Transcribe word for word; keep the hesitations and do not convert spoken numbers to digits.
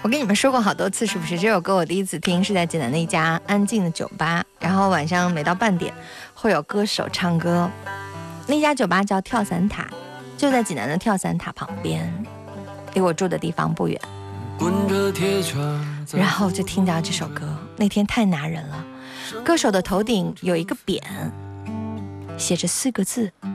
我跟你们说过好多次，是不是？这首歌我第一次听是在济南的一家安静的酒吧，然后晚上每到半点会有歌手唱歌。那家酒吧叫跳伞塔，就在济南的跳伞塔旁边，离我住的地方不远。然后就听到这首歌，那天太拿人了。歌手的头顶有一个匾，写着四个字：